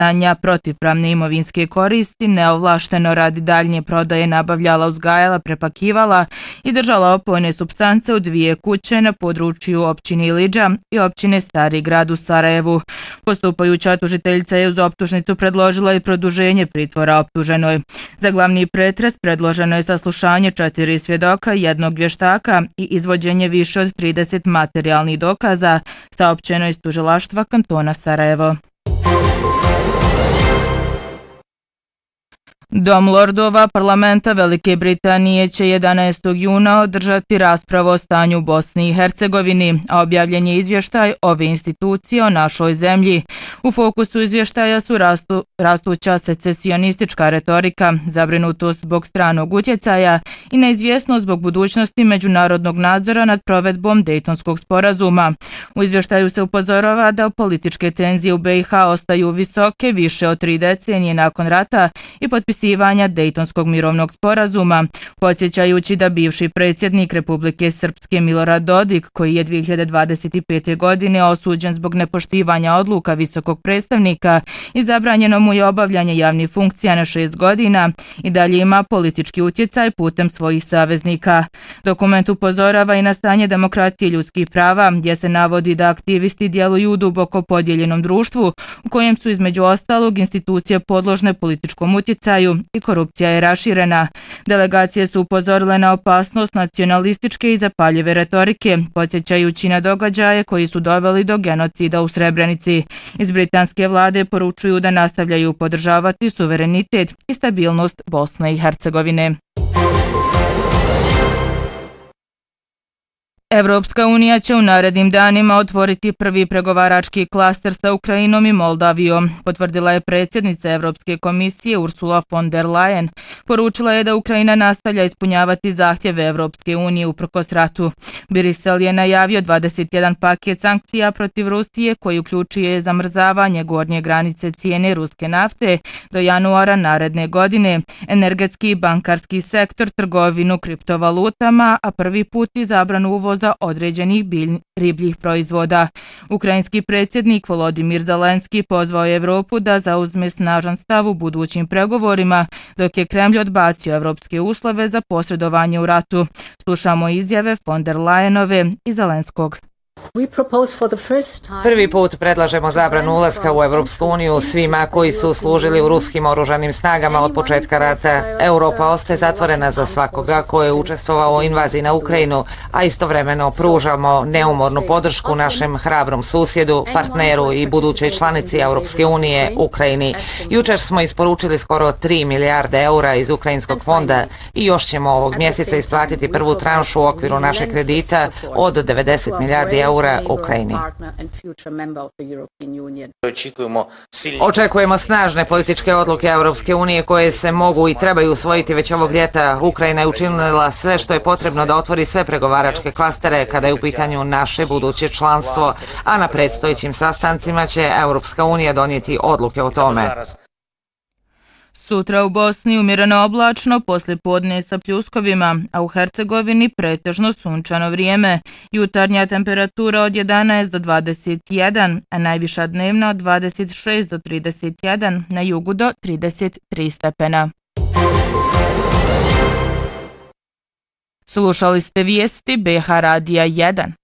stjecanja protivpravne imovinske koristi, neovlašteno radi daljnje prodaje nabavljala, uzgajala, prepakivala i držala opojne supstance u 2 kuće na području općine Ilidža i općine Stari grad u Sarajevu. Postupajuća tužiteljica je uz optužnicu predložila i produženje pritvora optuženoj. Za glavni pretres predloženo je saslušanje 4 svjedoka, 1 vještaka i izvođenje više od 30 materijalnih dokaza, saopćeno iz tužilaštva kantona Sarajevo. Dom lordova parlamenta Velike Britanije će 11. juna održati raspravu o stanju u Bosni i Hercegovini, a objavljen je izvještaj ove institucije o našoj zemlji. U fokusu izvještaja su rastuća secesionistička retorika, zabrinutost zbog stranog utjecaja i neizvjesnost zbog budućnosti međunarodnog nadzora nad provedbom Dejtonskog sporazuma. U izvještaju se upozorava da političke tenzije u BiH ostaju visoke više od 3 decenije nakon rata i potpisivanja Dejtonskog mirovnog sporazuma, podsjećajući da bivši predsjednik Republike Srpske Milorad Dodik, koji je 2025. godine osuđen zbog nepoštivanja odluka visokog predstavnika i zabranjeno mu je obavljanje javnih funkcija na 6 godina, i dalje ima politički utjecaj putem svojih saveznika. Dokument upozorava i na stanje demokratije i ljudskih prava, gdje se navodi da aktivisti djeluju u duboko podijeljenom društvu, u kojem su između ostalog institucije podložne političkom utjecaju i korupcija je raširena. Delegacije su upozorile na opasnost nacionalističke i zapaljive retorike, podsjećajući na događaje koji su doveli do genocida u Srebrenici. Iz britanske vlade poručuju da nastavljaju podržavati suverenitet i stabilnost Bosne i Hercegovine. Evropska unija će u narednim danima otvoriti prvi pregovarački klaster sa Ukrajinom i Moldavijom, potvrdila je predsjednica Evropske komisije Ursula von der Leyen. Poručila je da Ukrajina nastavlja ispunjavati zahtjeve Evropske unije uprkos ratu. Brisel je najavio 21 paket sankcija protiv Rusije koji uključuje zamrzavanje gornje granice cijene ruske nafte do januara naredne godine, energetski i bankarski sektor, trgovinu kriptovalutama, a prvi put i zabranu uvoza određenih ribljih proizvoda. Ukrajinski predsjednik Volodimir Zelenski pozvao je Evropu da zauzme snažan stav u budućim pregovorima, dok je Kremlj odbacio evropske uslove za posredovanje u ratu. Slušamo izjave von der Leyenove i Zelenskog. Prvi put predlažemo zabranu ulaska u Evropsku uniju svima koji su služili u ruskim oružanim snagama od početka rata. Europa ostaje zatvorena za svakoga ko je učestvovao u invaziji na Ukrajinu, a istovremeno pružamo neumornu podršku našem hrabrom susjedu, partneru i budućoj članici Evropske unije, Ukrajini. Jučer smo isporučili skoro 3 milijarde eura iz Ukrajinskog fonda i još ćemo ovog mjeseca isplatiti prvu tranšu u okviru našeg kredita od 90 milijardi eura Ukrajini. Očekujemo snažne političke odluke Evropske unije koje se mogu i trebaju usvojiti već ovog ljeta. Ukrajina je učinila sve što je potrebno da otvori sve pregovaračke klastere kada je u pitanju naše buduće članstvo, a na predstojećim sastancima će Evropska unija donijeti odluke o tome. Sutra u Bosni umjereno oblačno, poslijepodne sa pljuskovima, a u Hercegovini pretežno sunčano vrijeme. Jutarnja temperatura od 11 do 21, a najviša dnevna od 26 do 31, na jugu do 33 stepena. Slušali ste vijesti BH Radija 1.